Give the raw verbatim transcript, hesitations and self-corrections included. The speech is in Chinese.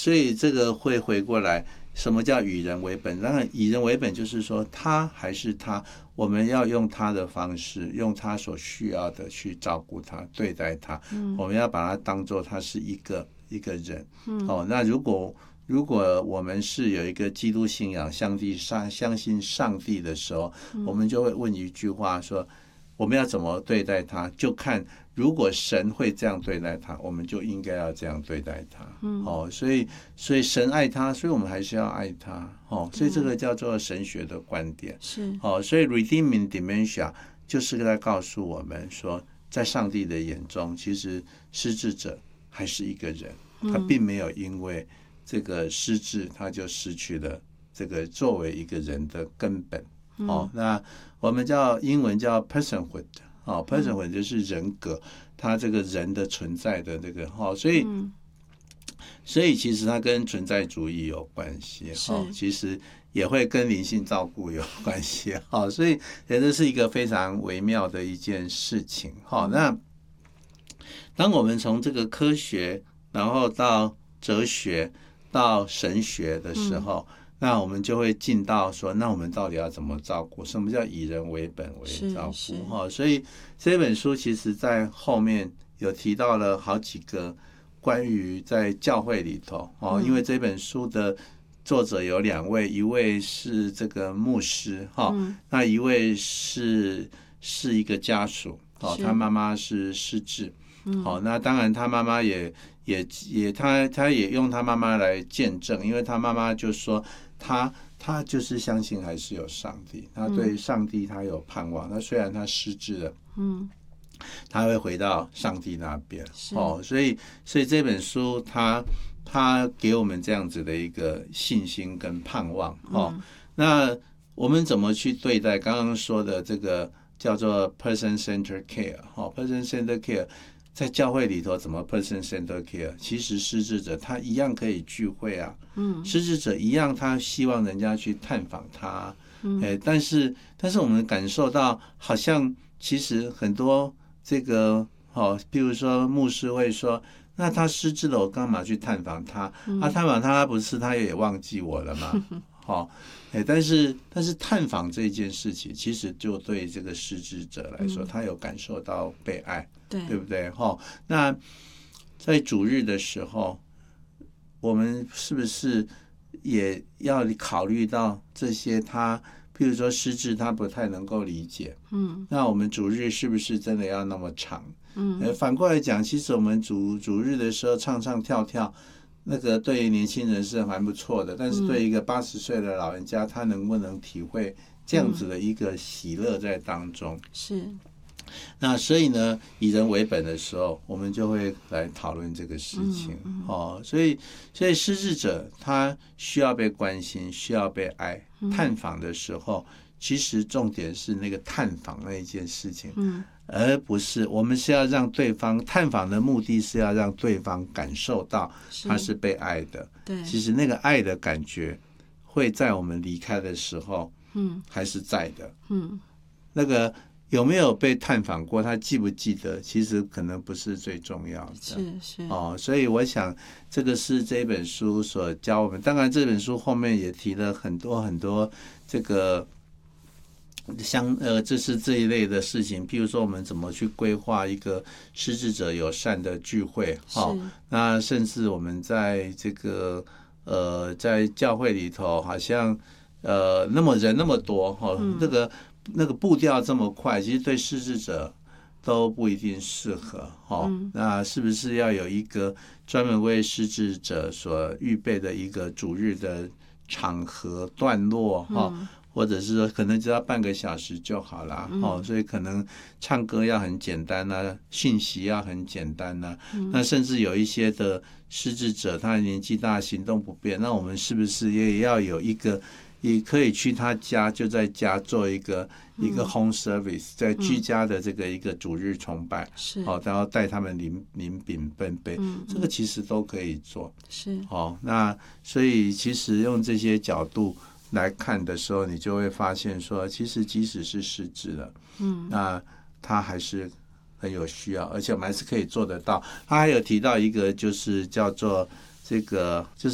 所以这个会回过来，什么叫以人为本？当然，以人为本就是说，他还是他，我们要用他的方式，用他所需要的去照顾他、对待他。嗯，我们要把他当作他是一个一个人。嗯，哦，那如果如果我们是有一个基督信仰、上帝上相信上帝的时候，我们就会问一句话说：我们要怎么对待他？就看如果神会这样对待他，我们就应该要这样对待他。嗯，哦，所以所以神爱他，所以我们还是要爱他。哦，所以这个叫做神学的观点。 是哦，所以 redeeming dementia 就是在告诉我们说，在上帝的眼中，其实失智者还是一个人，他并没有因为这个失智，他就失去了这个作为一个人的根本。哦，那我们叫英文叫 personhood。哦 ，personhood 就是人格，他这个人的存在的这个。哦，所以。所以其实它跟存在主义有关系，哦，其实也会跟灵性照顾有关系，哦，所以这是一个非常微妙的一件事情，哦，那当我们从这个科学，然后到哲学，到神学的时候，嗯，那我们就会进到说，那我们到底要怎么照顾？什么叫以人为本为照顾？哈，所以这本书其实在后面有提到了好几个。关于在教会里头，哦，因为这本书的作者有两位，一位是这个牧师，哈，嗯，那一位是是一个家属，哦，他妈妈是失智，嗯，好，那当然他妈妈也也也他他也用他妈妈来见证，因为他妈妈就说他他就是相信还是有上帝，他对上帝他有盼望，那虽然他失智了，嗯。他会回到上帝那边，哦，所以所以这本书他他给我们这样子的一个信心跟盼望，哦，嗯，那我们怎么去对待刚刚说的这个叫做 person-centered care，哦 person-centered care 在教会里头怎么 person-centered care？ 其实失智者他一样可以聚会啊，嗯，失智者一样他希望人家去探访他，嗯，哎，但是但是我们感受到好像其实很多。这个哦，比如说牧师会说，那他失智了，我干嘛去探访他？嗯，啊，探访他不是他也忘记我了吗？哦，哎，但是但是探访这件事情，其实就对这个失智者来说，嗯，他有感受到被爱，对对不对？哦，那在主日的时候，我们是不是也要考虑到这些他？譬如说失智他不太能够理解，嗯，那我们主日是不是真的要那么长？嗯，呃，反过来讲，其实我们主主日的时候唱唱跳跳，那个对于年轻人是蛮不错的，但是对一个八十岁的老人家，他能不能体会这样子的一个喜乐在当中？是。那所以呢，以人为本的时候，我们就会来讨论这个事情，嗯嗯，哦。所以，所以失智者他需要被关心，需要被爱。探访的时候，其实重点是那个探访那一件事情，嗯，而不是我们是要让对方探访的目的是要让对方感受到他是被爱的。对，其实那个爱的感觉会在我们离开的时候，嗯，还是在的，嗯，那个。有没有被探访过？他记不记得？其实可能不是最重要的。是是哦，所以我想这个是这本书所教我们。当然，这本书后面也提了很多很多这个相呃，这是这一类的事情。譬如说，我们怎么去规划一个失智者友善的聚会？哦，那甚至我们在这个呃，在教会里头，好像呃，那么人那么多哈，哦嗯，这个。那个步调这么快，其实对失智者都不一定适合，哦嗯，那是不是要有一个专门为失智者所预备的一个主日的场合段落，哦嗯，或者是说可能只要半个小时就好了，嗯哦，所以可能唱歌要很简单啊，讯息要很简单啊，嗯，那甚至有一些的失智者他年纪大行动不便，那我们是不是也要有一个也可以去他家，就在家做一个、嗯、一个 home service， 在居家的这个一个主日崇拜，是哦，然后带他们临临饼奔杯，嗯，这个其实都可以做，是哦。那所以其实用这些角度来看的时候，你就会发现说，其实即使是失智了，嗯，那他还是很有需要，而且我们还是可以做得到。他还有提到一个，就是叫做这个，就是。